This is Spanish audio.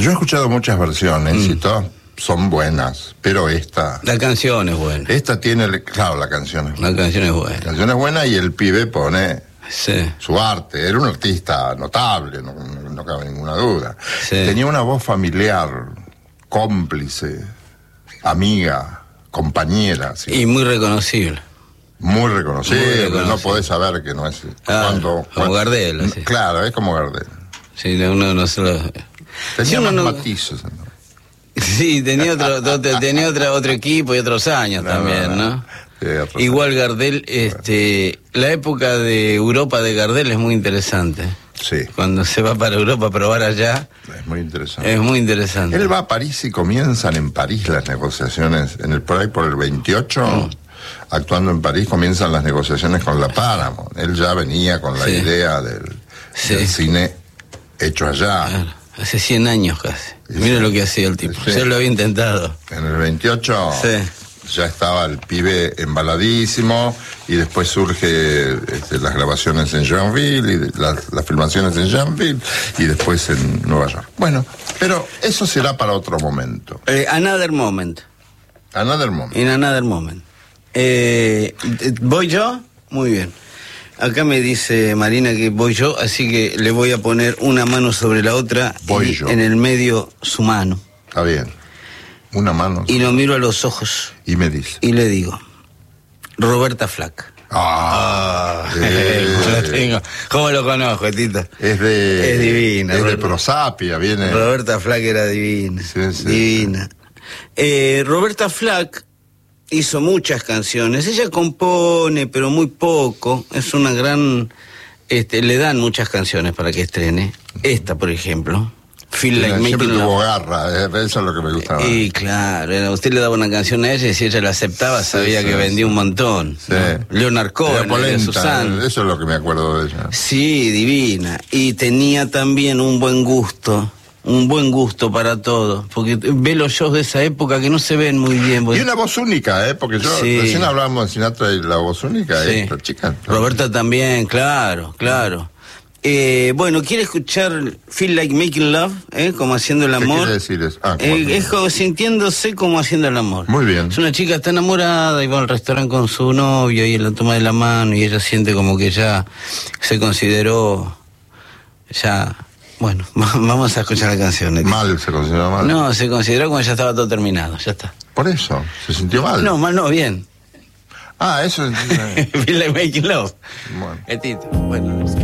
Yo he escuchado muchas versiones y todas son buenas, pero esta... La canción es buena. Esta tiene... Claro, la canción es buena. La canción es buena. La canción es buena y el pibe pone Sí. su arte. Era un artista notable, no cabe ninguna duda. Sí. Tenía una voz familiar, cómplice, amiga, compañera. ¿Sí? Y muy reconocible. Muy reconocible, Muy reconocible. no podés saber que no es... Como Gardel, así. Claro, es como Gardel. Sí, uno no se lo... Tenía Sí, uno más no- matices. ¿No? Sí, tenía otro equipo y otros años también, ¿no? Sí, otro- Igual Gardel, la época de Europa de Gardel es muy interesante. Sí, Cuando se va para Europa a probar allá, es muy interesante. es muy interesante. Él va a París y comienzan en París las negociaciones, por ahí por el 28, actuando en París, comienzan las negociaciones con la Paramount. Él ya venía con la Sí. idea del cine hecho allá. Claro, hace 100 años casi. Mira lo que hacía el tipo. Sí. Ya lo había intentado. En el 28 Sí. ya estaba el pibe embaladísimo y después surge las grabaciones en Joinville y las filmaciones en Joinville y después en Nueva York. Bueno, pero eso será para otro momento. Another Moment. Another moment. In Another Moment. ¿Voy yo? Muy bien. Acá me dice Marina que voy yo, así que le voy a poner una mano sobre la otra. Voy y yo. en el medio su mano. Está bien. Una mano. Y lo miro a los ojos Y me dice. y le digo, Roberta Flack. La tengo. ¿Cómo lo conozco, Tito? Es de... Es divina. Es de Prosapia, viene... Roberta Flack era divina. Sí, sí. Divina. Roberta Flack hizo muchas canciones. Ella compone, pero muy poco. Es una gran... le dan muchas canciones para que estrene. Esta, por ejemplo. Feel Like Siempre Making tuvo Love. garra, eso es lo que me gustaba. Y claro, usted le daba una canción a ella y si ella la aceptaba sabía Sí, que sí, vendía sí. un montón. Sí. ¿No? Leonard Era Cohen, polenta, Susan. eso es lo que me acuerdo de ella. Sí, divina. Y tenía también un buen gusto para todo. Porque ve los shows de esa época que no se ven muy bien. Y una voz única, porque yo Sí. recién hablábamos de Sinatra y la voz única, Sí. esta chica. Roberta también, claro. Bueno, ¿quiere escuchar Feel Like Making Love? Como haciendo el ¿Qué amor. quiere decir eso? Es como sintiéndose como haciendo el amor. Muy bien. Es una chica está enamorada y va al restaurante con su novio y él la toma de la mano y ella siente como que ya se consideró, bueno, vamos a escuchar la canción. Mal, se considera mal. No, se consideró como ya estaba todo terminado, ya está. Por eso, se sintió mal. No, mal no, bien. Eso... Feel Like Making Love. Bueno. Tito, bueno.